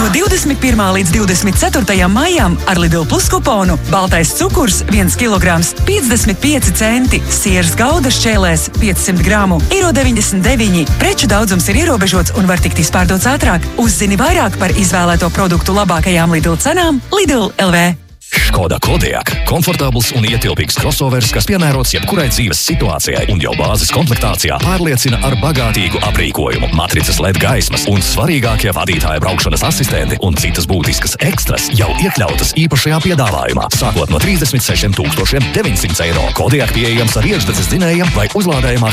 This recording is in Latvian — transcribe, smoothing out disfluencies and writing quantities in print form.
No 21. līdz 24. maijam ar Lidl Plus kuponu baltais cukurs 1 kg 55 centi, sieras gaudas šķēlēs 500 gramu €1,99. Preču daudzums ir ierobežots un var tikt izpārdots ātrāk. Uzzini vairāk par izvēlēto produktu labākajām Lidl cenām Lidl LV. Škoda Kodiaq – komfortabls un ietilpīgs crossovers, kas piemērots jebkurai dzīves situācijai un jau bāzes komplektācijā pārliecina ar bagātīgu aprīkojumu, matricas LED gaismas un svarīgākie vadītāja braukšanas asistenti un citas būtiskas ekstras jau iekļautas īpašajā piedāvājumā, sākot no €36 900. Kodiaq pieejams ar iekšdedzes dzinējiem vai uzlādējumā